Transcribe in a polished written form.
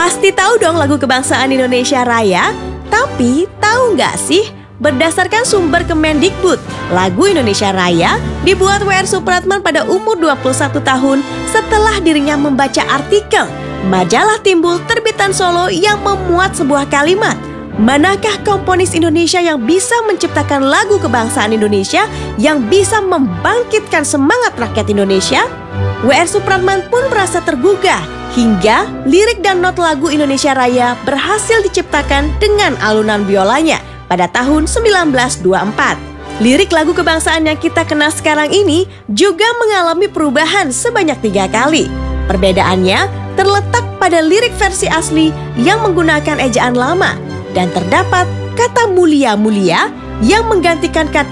Pasti tahu dong lagu kebangsaan Indonesia Raya? Tapi tahu nggak sih, berdasarkan sumber Kemendikbud, lagu Indonesia Raya dibuat W.R. Supratman pada umur 21 tahun setelah dirinya membaca artikel majalah Timbul terbitan Solo yang memuat sebuah kalimat, "Manakah komponis Indonesia yang bisa menciptakan lagu kebangsaan Indonesia yang bisa membangkitkan semangat rakyat Indonesia?" W.R. Supratman pun merasa tergugah hingga lirik dan not lagu Indonesia Raya berhasil diciptakan dengan alunan biolanya pada tahun 1924. Lirik lagu kebangsaan yang kita kenal sekarang ini juga mengalami perubahan sebanyak 3 kali. Perbedaannya terletak pada lirik versi asli yang menggunakan ejaan lama dan terdapat kata mulia-mulia yang menggantikan kata